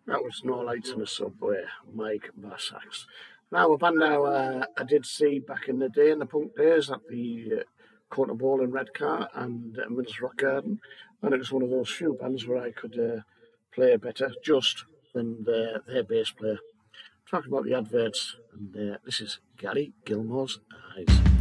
That was No Lights in a Subway, Mike Vassax. Now, a band now I did see back in the day, in the punk days, at the Corner Ball in Redcar and Middles Rock Garden. And it was one of those few bands where I could play better just than their bass player. Talking about the adverts, and this is Gary Gilmore's Eyes.